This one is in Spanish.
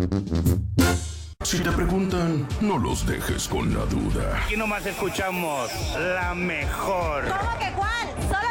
Si te preguntan, no los dejes con la duda. Aquí nomás escuchamos la mejor. ¿Cómo que cuál? Solo